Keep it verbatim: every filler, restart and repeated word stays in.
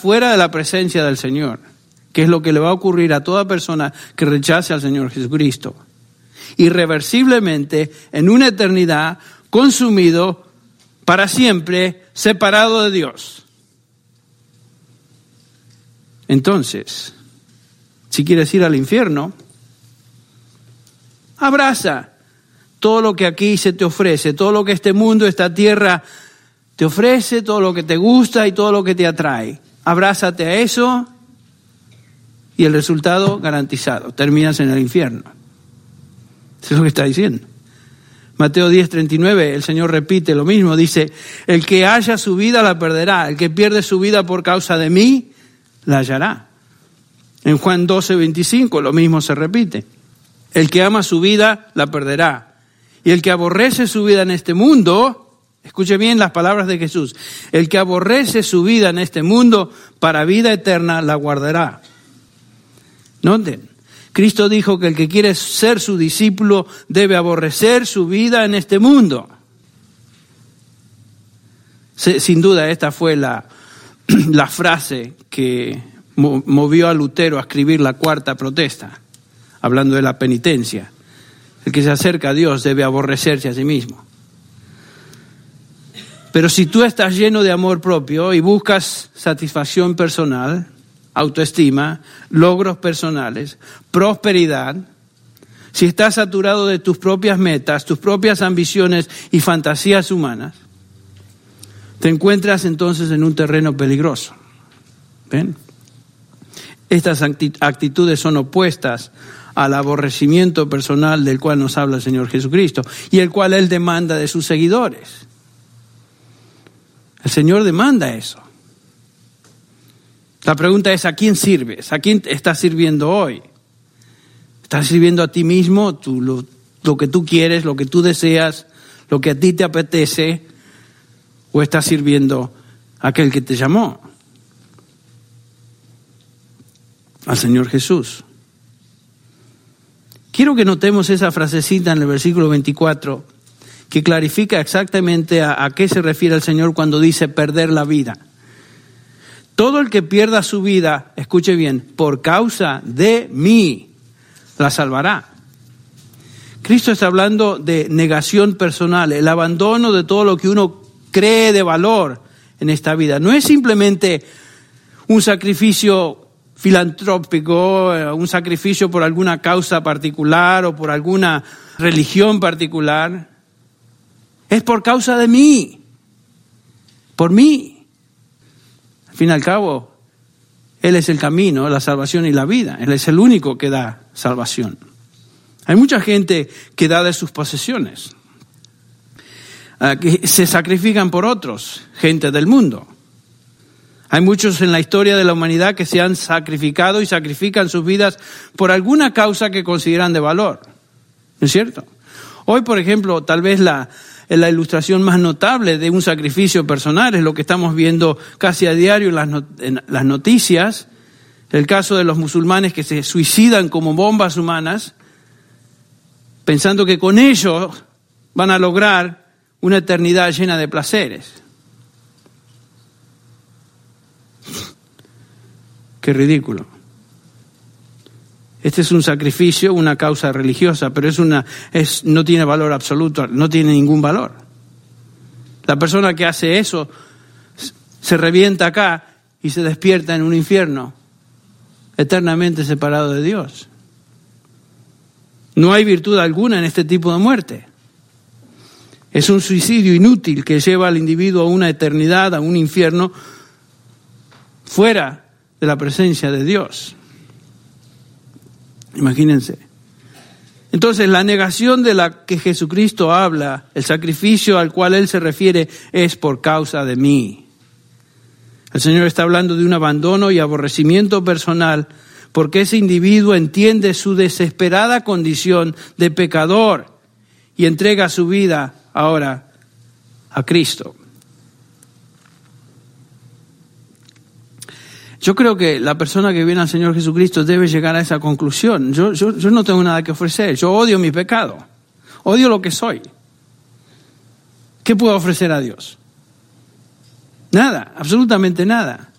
fuera de la presencia del Señor, que es lo que le va a ocurrir a toda persona que rechace al Señor Jesucristo. Irreversiblemente, en una eternidad, consumido para siempre, separado de Dios. Entonces, si quieres ir al infierno, abraza todo lo que aquí se te ofrece, todo lo que este mundo, esta tierra te ofrece, todo lo que te gusta y todo lo que te atrae. Abrázate a eso y el resultado garantizado, terminas en el infierno. Eso es lo que está diciendo. Mateo diez, treinta y nueve, el Señor repite lo mismo, dice, el que haya su vida la perderá, el que pierde su vida por causa de mí, la hallará. En Juan doce, veinticinco, lo mismo se repite. El que ama su vida la perderá. Y el que aborrece su vida en este mundo, escuche bien las palabras de Jesús, el que aborrece su vida en este mundo, para vida eterna la guardará. Noten, Cristo dijo que el que quiere ser su discípulo debe aborrecer su vida en este mundo. Sin duda esta fue la, la frase que movió a Lutero a escribir la cuarta protesta, hablando de la penitencia. El que se acerca a Dios debe aborrecerse a sí mismo. Pero si tú estás lleno de amor propio y buscas satisfacción personal, autoestima, logros personales, prosperidad, si estás saturado de tus propias metas, tus propias ambiciones y fantasías humanas, te encuentras entonces en un terreno peligroso. ¿Ven? Estas actitudes son opuestas al aborrecimiento personal del cual nos habla el Señor Jesucristo y el cual Él demanda de sus seguidores. El Señor demanda eso. La pregunta es, ¿a quién sirves? ¿A quién estás sirviendo hoy? ¿Estás sirviendo a ti mismo, tú, lo, lo que tú quieres, lo que tú deseas, lo que a ti te apetece? ¿O estás sirviendo a aquel que te llamó? Al Señor Jesús. Quiero que notemos esa frasecita en el versículo veinticuatro, que clarifica exactamente a, a qué se refiere el Señor cuando dice perder la vida. Todo el que pierda su vida, escuche bien, por causa de mí, la salvará. Cristo está hablando de negación personal, el abandono de todo lo que uno cree de valor en esta vida. No es simplemente un sacrificio filantrópico, un sacrificio por alguna causa particular o por alguna religión particular. Es por causa de mí, por mí. Al fin y al cabo, Él es el camino, la salvación y la vida. Él es el único que da salvación. Hay mucha gente que da de sus posesiones, uh, que se sacrifican por otros, gente del mundo. Hay muchos en la historia de la humanidad que se han sacrificado y sacrifican sus vidas por alguna causa que consideran de valor. ¿No es cierto? Hoy, por ejemplo, tal vez la... la ilustración más notable de un sacrificio personal es lo que estamos viendo casi a diario en las, not- en las noticias, el caso de los musulmanes que se suicidan como bombas humanas, pensando que con ello van a lograr una eternidad llena de placeres. Qué ridículo. Este es un sacrificio, una causa religiosa, pero es una, es, no tiene valor absoluto, no tiene ningún valor. La persona que hace eso se revienta acá y se despierta en un infierno, eternamente separado de Dios. No hay virtud alguna en este tipo de muerte. Es un suicidio inútil que lleva al individuo a una eternidad, a un infierno, fuera de la presencia de Dios. Imagínense. Entonces, la negación de la que Jesucristo habla, el sacrificio al cual Él se refiere, es por causa de mí. El Señor está hablando de un abandono y aborrecimiento personal, porque ese individuo entiende su desesperada condición de pecador y entrega su vida ahora a Cristo. Yo creo que la persona que viene al Señor Jesucristo debe llegar a esa conclusión. Yo, yo, yo no tengo nada que ofrecer. Yo odio mi pecado. Odio lo que soy. ¿Qué puedo ofrecer a Dios? Nada, absolutamente nada.